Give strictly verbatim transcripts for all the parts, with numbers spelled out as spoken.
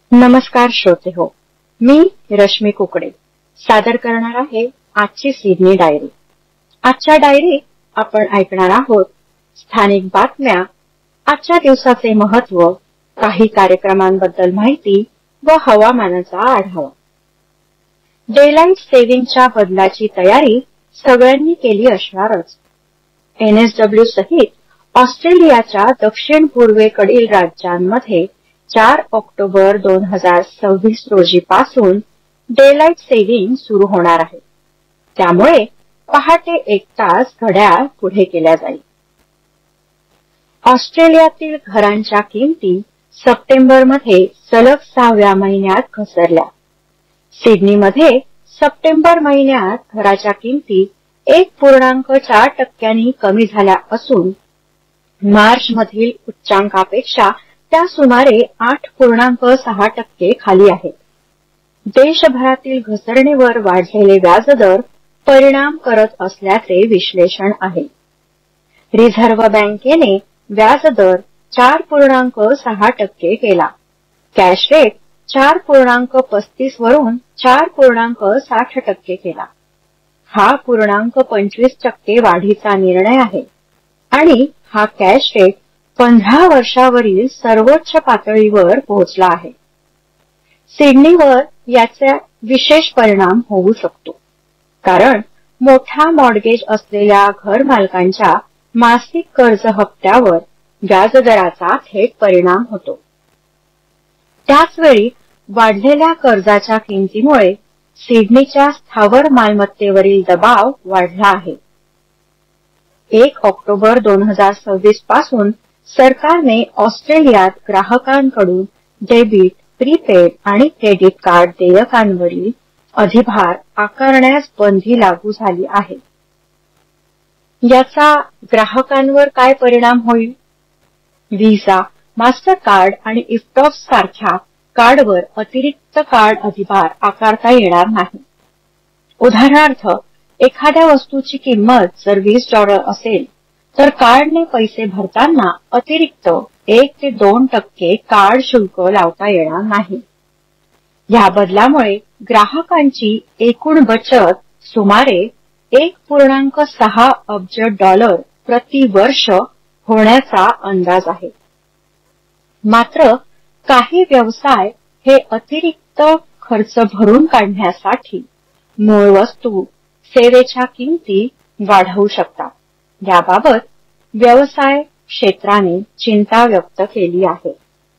नमस्कार श्रोते हो, मी रश्मी कुकडे सादर करणार आहे आजची सिडनी डायरी। आजच्या डायरीत आपण ऐकणार आहोत स्थानिक बातम्या, आजच्या दिवसाचे महत्व, काही कार्यक्रमांबद्दल माहिती व हवामानाचा आढावा। डेलाइट सेव्हिंगच्या बदलाची तयारी सगळ्यांनी केली असणारच। एन एस डब्ल्यू सहित ऑस्ट्रेलियाच्या दक्षिण पूर्वेकडील राज्यांमध्ये चार ऑक्टोबर दोन हजार सव्वीस रोजी पासून डेलाइट सेव्हिंग सुरू होणार आहे। त्यामुळे पहाटे एक तास घड्याळ पुढे केल्या जाईल। ऑस्ट्रेलियातील घरांच्या किमती सप्टेंबरमध्ये सलग सहाव्या महिन्यात घसरल्या। सिडनीमध्ये सप्टेंबर महिन्यात घराच्या किमती एक पूर्णांक चार टक्क्यांनी कमी झाल्या असून मार्च मधील उच्चांकापेक्षा त्या सुमारे आठ पूर्णांक सहा टक्के खाली आहेत। देशभरातील घसरणीवर वाढलेले व्याजदर परिणाम करत असल्याचे विश्लेषण आहे। रिझर्व्ह बँकेने व्याजदर चार पूर्णांक सहा टक्के केला। कॅश रेट चार पूर्णांक पस्तीस वरून चार पूर्णांक साठ टक्के केला। हा पूर्णांक पंचवीस टक्के वाढीचा निर्णय आहे आणि हा कॅश रेट पंधरा वर्षावरील सर्वोच्च पातळीवर पोहोचला आहे। सिडनीवर याचा विशेष परिणाम होऊ शकतो, कारण मोठा मॉर्गेज असलेल्या घर मालकांच्या मासिक कर्ज हप्त्यावर व्याजदराचा थेट परिणाम होतो। त्याचवेळी वाढलेल्या कर्जाच्या किमतीमुळे सिडनीच्या स्थावर मालमत्तेवरील दबाव वाढला आहे। एक ऑक्टोबर दोन हजार सव्वीस पासून सरकारने ऑस्ट्रेलियात ग्राहकांकडून डेबिट, प्रीपेड आणि क्रेडिट कार्ड देयकांवरील अधिभार आकारण्यास बंदी लागू झाली आहे। याचा ग्राहकांवर काय परिणाम होईल? व्हिसा, मास्टर कार्ड आणि इफ्टॉप सारख्या कार्डवर अतिरिक्त कार्ड अधिभार आकारता येणार नाही। उदाहरणार्थ, एखाद्या वस्तूची किंमत जर वीस डॉलर असेल तर कार्डने पैसे भरताना अतिरिक्त एक ते दोन टक्के कार्ड शुल्क लावता येणार नाही। या बदलामुळे ग्राहकांची एकूण बचत सुमारे एक पूर्णांक सहा अब्ज डॉलर प्रति वर्ष होण्याचा अंदाज आहे। मात्र काही व्यवसाय हे अतिरिक्त खर्च भरून काढण्यासाठी मूळ वस्तू, सेवेच्या किमती वाढवू शकतात। याबाबत व्यवसाय क्षेत्राने चिंता व्यक्त केली आहे।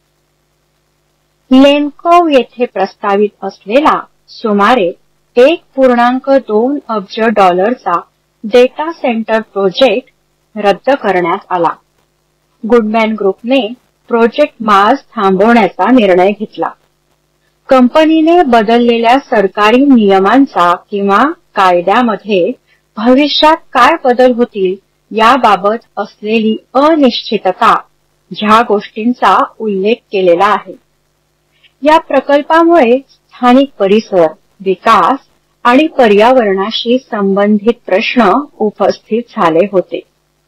लेनकोव येथे प्रस्तावित असलेला सुमारे एक पूर्णांक दोन अब्ज डॉलरचा डेटा सेंटर प्रोजेक्ट रद्द करण्यात आला। गुडमॅन ग्रुपने प्रोजेक्ट मार्च थांबवण्याचा निर्णय घेतला। कंपनीने बदललेल्या सरकारी नियमांचा किंवा कायद्यामध्ये भविष्यात काय बदल होतील याबाबत असलेली अनिश्चितता ह्या गोष्टींचा उल्लेख केलेला आहे। या प्रकल्पामुळे स्थानिक परिसर, विकास आणि पर्यावरणाशी संबंधित प्रश्न उपस्थित झाले होते।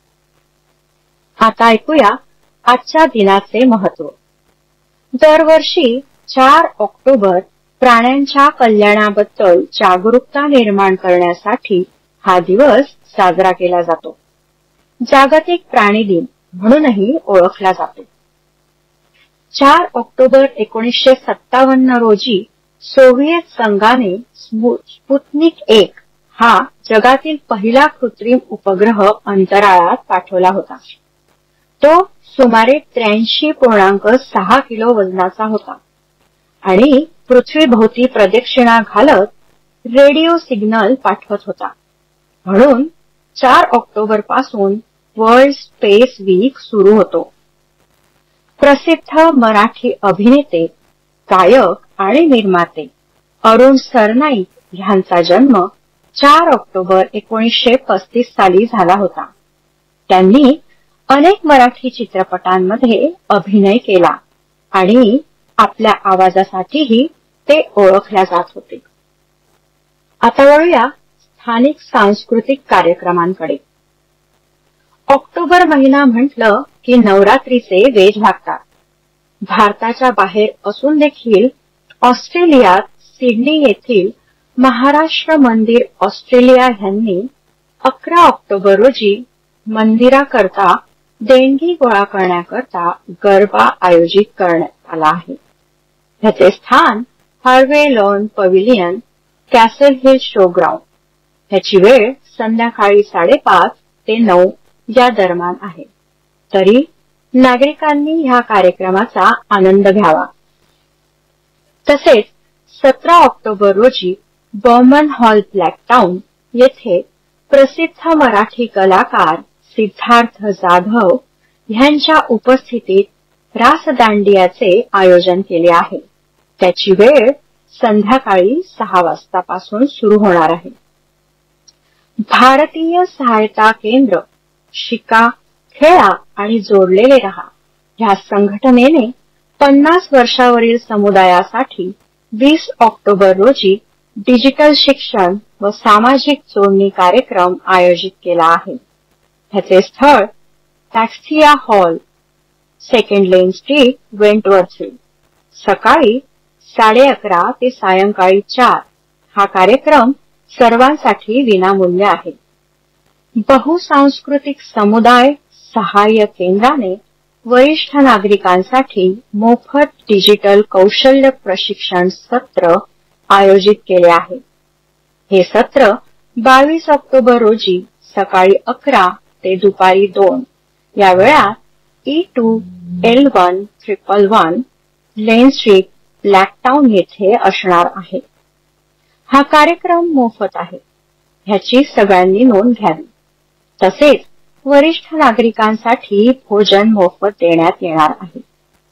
आता ऐकूया आजच्या दिनाचे महत्व। दरवर्षी चार ऑक्टोबर प्राण्यांच्या कल्याणाबद्दल जागरूकता निर्माण करण्यासाठी हा दिवस साजरा केला जातो। जागतिक प्राणी दिन म्हणूनही ओळखला जातो। चार ऑक्टोबर एकोणीसशे सत्तावन्न रोजी सोव्हिएत संघाने स्पुतनिक एक हा जगातील पहिला कृत्रिम उपग्रह अंतराळात पाठवला होता। तो सुमारे त्र्याऐंशी पूर्णांक सहा किलो वजनाचा होता आणि पृथ्वीभोवती प्रदक्षिणा घालत रेडिओ सिग्नल पाठवत होता। म्हणून चार ऑक्टोबर पासून वर्ल्ड स्पेस वीक सुरू होतो। प्रसिद्ध मराठी अभिनेते, गायक आणि निर्माते अरुण सरनाईक यांचा जन्म चार ऑक्टोबर एकोणीसशे पस्तीस साली झाला होता। त्यांनी अनेक मराठी चित्रपटांमध्ये अभिनय केला आणि आपल्या आवाजासाठीही ते ओळखल्या जात होते। आता वळूया स्थानिक सांस्कृतिक कार्यक्रमांकडे। ऑक्टोबर महिना म्हटलं की नवरात्रीचे वेध लागतात। भारताच्या बाहेर असून देखील ऑस्ट्रेलियात सिडनी येथील महाराष्ट्र मंदिर ऑस्ट्रेलिया यांनी अकरा ऑक्टोबर रोजी मंदिराकरता देणगी गोळा करण्याकरता गरबा आयोजित करण्यात आला आहे. ह्याचे स्थान Harvey lawn pavilion, castle hill show ground. ह्याची वेळ संध्याकाळी साडेपाच ते नऊ या दरम्यान आहे. तरी नागरिकांनी ह्या कार्यक्रमाचा आनंद घ्यावा. तसेच सतरा ऑक्टोबर रोजी बॉमन हॉल ब्लॅक टाउन येथे प्रसिद्ध मराठी कलाकार सिद्धार्थ जाधव ह्यांच्या उपस्थितीत रासदांडियाचे आयोजन केले आहे. त्याची वेळ संध्याकाळी सहा वाजतापासून सुरू होणार आहे. भारतीय सहायता केंद्र शिका, खेळा आणि जोडलेले रहा ह्या संघटनेने पन्नास वर्षावरील समुदायासाठी वीस ऑक्टोबर रोजी डिजिटल शिक्षण व सामाजिक जोडणी कार्यक्रम आयोजित केला आहे. ह्याचे स्थळ टॅक्सिया हॉल, सेकंड लेन स्ट्रीट, वेंटवर्थ. सकाळी साडे अकरा ते सायंकाळी चार हा कार्यक्रम सर्वांसाठी विनामूल्य आहे. बहुसांस्कृतिक समुदाय सहाय्य केंद्राने वरिष्ठ नागरिकांसाठी मोफत डिजिटल कौशल्य प्रशिक्षण सत्र आयोजित केले आहे. हे सत्र बावीस ऑक्टोबर रोजी सकाळी अकरा ते दुपारी दोन या वेळात E to L one triple one lane street, black town येथे असणार आहे. हा कार्यक्रम मोफत आहे. ह्याची सगळ्यांनी नोंद घ्यावी. तसेच वरिष्ठ नागरिकांसाठी भोजन मोफत देण्यात येणार आहे.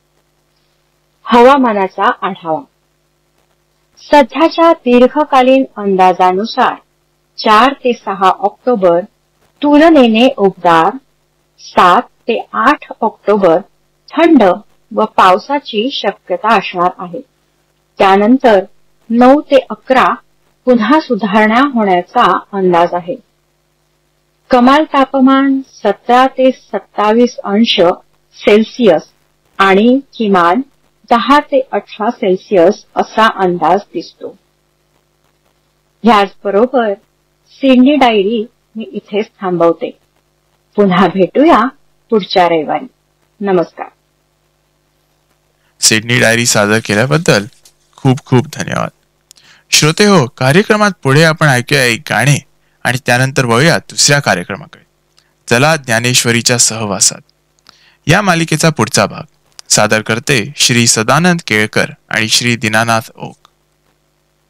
हवामानाचा आढावा. सध्याच्या दीर्घकालीन अंदाजानुसार चार ते सहा ऑक्टोबर तुलनेने उबदार, सात ते आठ ऑक्टोबर थंड व पावसाची शक्यता असणार आहे. त्यानंतर नऊ ते अकरा पुन्हा सुधारणा होण्याचा अंदाज आहे. कमाल तापमान सतरा ते सत्तावीस अंश सेल्सिअस आणि किमान दहा ते अठरा सेल्सिअस असा अंदाज दिसतो. ह्याचबरोबर सिडनी डायरी मी इथेच थांबवते. पुन्हा भेटूया पुढच्या रविवारी. नमस्कार. सिडनी डायरी सादर केल्याबद्दल खूप खूप धन्यवाद. श्रोते हो, कार्यक्रमात पुढे आपण ऐकूया एक गाणे आणि त्यानंतर वळूया दुसऱ्या कार्यक्रमाकडे. चला ज्ञानेश्वरीच्या सहवासात या मालिकेचा पुढचा भाग सादर करते श्री सदानंद केळकर आणि श्री दीनानाथ ओक.